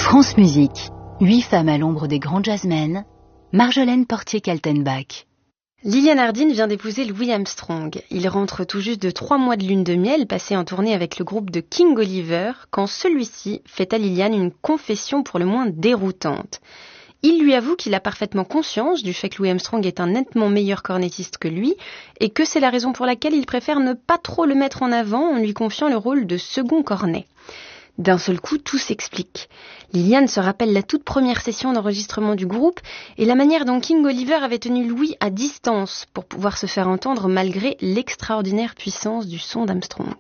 France Musique, 8 femmes à l'ombre des grands jazzmen, Marjolaine Portier-Kaltenbach. Liliane Hardin vient d'épouser Louis Armstrong. Il rentre tout juste de 3 mois de lune de miel passé en tournée avec le groupe de King Oliver quand celui-ci fait à Liliane une confession pour le moins déroutante. Il lui avoue qu'il a parfaitement conscience du fait que Louis Armstrong est un nettement meilleur cornettiste que lui et que c'est la raison pour laquelle il préfère ne pas trop le mettre en avant en lui confiant le rôle de second cornet. D'un seul coup, tout s'explique. Liliane se rappelle la toute première session d'enregistrement du groupe et la manière dont King Oliver avait tenu Louis à distance pour pouvoir se faire entendre malgré l'extraordinaire puissance du son d'Armstrong.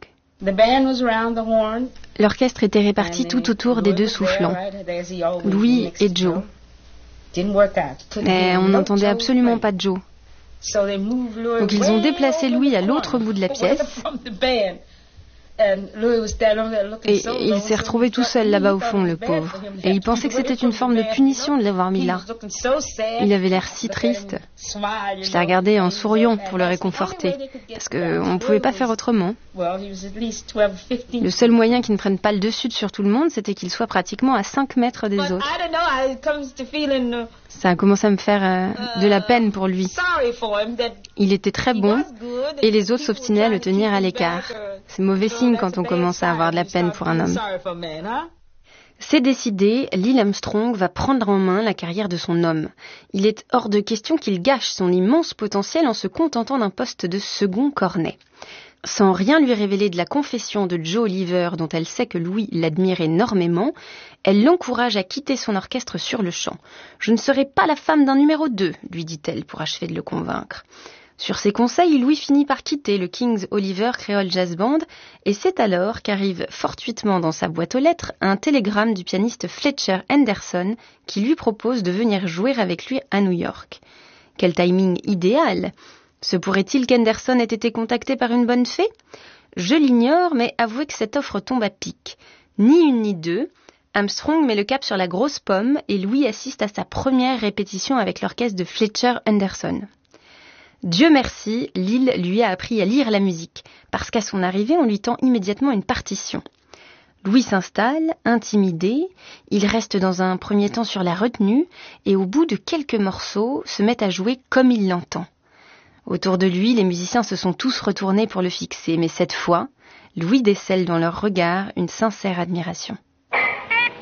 L'orchestre était réparti tout autour des deux soufflants, Louis et Joe. Mais on n'entendait absolument pas Joe. Donc ils ont déplacé Louis à l'autre bout de la pièce. Et il s'est retrouvé tout seul là-bas au fond, le pauvre. Et il pensait que c'était une forme de punition de l'avoir mis là. Il avait l'air si triste. Je l'ai regardé en souriant pour le réconforter, parce qu'on ne pouvait pas faire autrement. Le seul moyen qu'il ne prenne pas le dessus sur tout le monde, c'était qu'il soit pratiquement à 5 mètres des autres. Ça a commencé à me faire de la peine pour lui. Il était très bon, et les autres s'obstinaient à le tenir à l'écart. C'est mauvais signe quand on commence à avoir de la peine pour un homme. C'est décidé, Lil Armstrong va prendre en main la carrière de son homme. Il est hors de question qu'il gâche son immense potentiel en se contentant d'un poste de second cornet. Sans rien lui révéler de la confession de Joe Oliver, dont elle sait que Louis l'admire énormément, elle l'encourage à quitter son orchestre sur le champ. « Je ne serai pas la femme d'un numéro 2, lui dit-elle pour achever de le convaincre. Sur ses conseils, Louis finit par quitter le King Oliver Creole Jazz Band et c'est alors qu'arrive fortuitement dans sa boîte aux lettres un télégramme du pianiste Fletcher Henderson qui lui propose de venir jouer avec lui à New York. Quel timing idéal! Se pourrait-il qu'Henderson ait été contacté par une bonne fée? Je l'ignore, mais avouez que cette offre tombe à pic. Ni une ni deux, Armstrong met le cap sur la grosse pomme et Louis assiste à sa première répétition avec l'orchestre de Fletcher Henderson. Dieu merci, Lil lui a appris à lire la musique, parce qu'à son arrivée, on lui tend immédiatement une partition. Louis s'installe, intimidé, il reste dans un premier temps sur la retenue, et au bout de quelques morceaux, se met à jouer comme il l'entend. Autour de lui, les musiciens se sont tous retournés pour le fixer, mais cette fois, Louis décèle dans leur regard une sincère admiration.